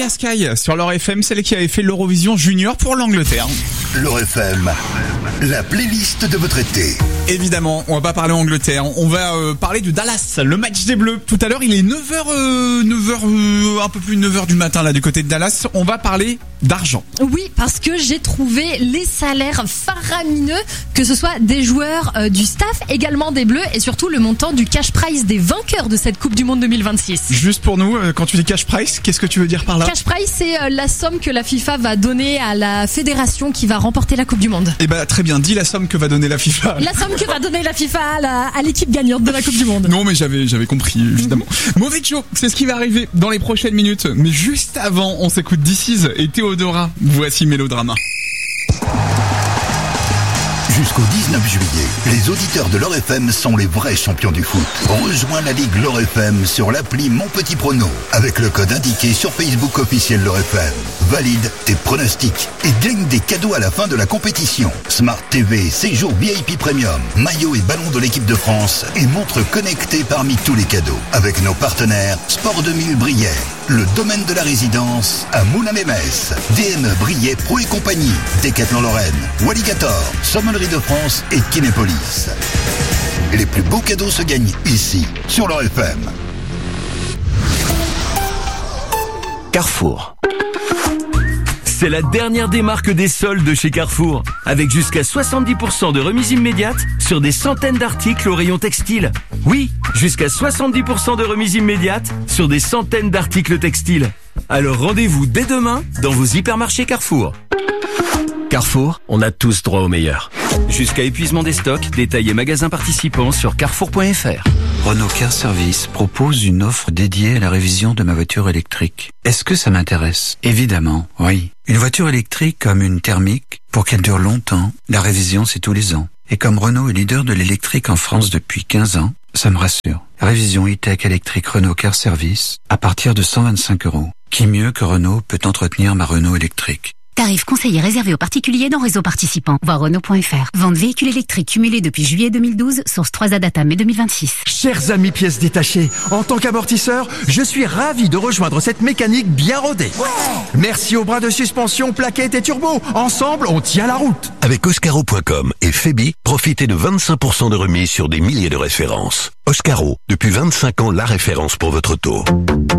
Gloria Sky sur leur FM, celle qui avait fait l'Eurovision Junior pour l'Angleterre. Leur FM, la playlist de votre été. Évidemment, on va pas parler Angleterre, on va parler de Dallas, le match des Bleus. Tout à l'heure, il est 9h, un peu plus de 9h du matin là du côté de Dallas. On va parler d'argent. Oui, parce que j'ai trouvé les salaires faramineux, que ce soit des joueurs, du staff, également des Bleus, et surtout le montant du cash prize des vainqueurs de cette Coupe du Monde 2026. Juste pour nous, quand tu dis cash prize, qu'est-ce que tu veux dire par là ? Cash prize, c'est la somme que la FIFA va donner à la fédération qui va remporter la Coupe du Monde. Eh ben très bien, dis la somme que va donner la FIFA. La somme que va donner la FIFA à l'équipe gagnante de la Coupe du Monde. Non mais j'avais compris, évidemment. Mauvais Joe, c'est ce qui va arriver dans les prochaines minutes. Mais juste avant, on s'écoute This Is et Théodora. Voici Mélodrama. Jusqu'au 19 juillet, les auditeurs de Leur FM sont les vrais champions du foot. Rejoins la Ligue Leur FM sur l'appli Mon Petit Prono avec le code indiqué sur Facebook officiel Leur FM. Valide tes pronostics et gagne des cadeaux à la fin de la compétition. Smart TV, séjour VIP Premium, maillot et ballon de l'équipe de France et montre connectée parmi tous les cadeaux. Avec nos partenaires Sport 2000 Briey, le domaine de la résidence à Moulin-Mémès, DME Briey Pro et compagnie, Decathlon Lorraine, Walligator, Sommellerie de France et Kinépolis. Les plus beaux cadeaux se gagnent ici, sur leur FM. Carrefour. C'est la dernière des marques des soldes chez Carrefour, avec jusqu'à 70% de remise immédiate sur des centaines d'articles au rayon textile. Oui, jusqu'à 70% de remise immédiate sur des centaines d'articles textiles. Alors rendez-vous dès demain dans vos hypermarchés Carrefour. Carrefour, on a tous droit au meilleur. Jusqu'à épuisement des stocks, détails et magasins participants sur carrefour.fr. Renault Car Service propose une offre dédiée à la révision de ma voiture électrique. Est-ce que ça m'intéresse ? Évidemment, oui. Une voiture électrique comme une thermique, pour qu'elle dure longtemps, la révision c'est tous les ans. Et comme Renault est leader de l'électrique en France depuis 15 ans, ça me rassure. Révision e-tech électrique Renault Car Service à partir de 125 €. Qui mieux que Renault peut entretenir ma Renault électrique ? Tarif conseillé réservé aux particuliers dans réseau participant. Voir Renault.fr. Vente véhicules électriques cumulés depuis juillet 2012, source 3A Data mai 2026. Chers amis pièces détachées, en tant qu'amortisseur, je suis ravi de rejoindre cette mécanique bien rodée. Merci aux bras de suspension, plaquettes et turbo. Ensemble, on tient la route. Avec Oscaro.com et Febi, profitez de 25% de remise sur des milliers de références. Oscaro, depuis 25 ans, la référence pour votre auto.